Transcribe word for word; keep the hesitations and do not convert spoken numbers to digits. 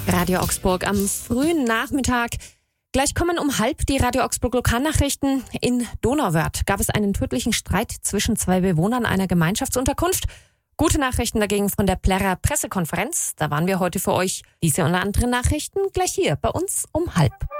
Radio Augsburg am frühen Nachmittag. Gleich kommen um halb die Radio Augsburg Lokalnachrichten. In Donauwörth gab es einen tödlichen Streit zwischen zwei Bewohnern einer Gemeinschaftsunterkunft. Gute Nachrichten dagegen von der Plärrer Pressekonferenz. Da waren wir heute für euch. Diese und andere Nachrichten gleich hier bei uns um halb.